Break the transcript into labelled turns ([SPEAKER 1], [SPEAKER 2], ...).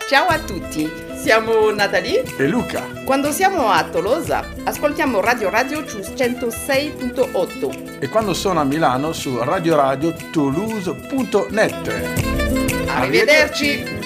[SPEAKER 1] Ciao a tutti, siamo Natalie
[SPEAKER 2] e Luca.
[SPEAKER 1] Quando siamo a Tolosa ascoltiamo Radio su 106.8
[SPEAKER 2] e quando sono a Milano su Radio Toulouse.net.
[SPEAKER 1] Arrivederci!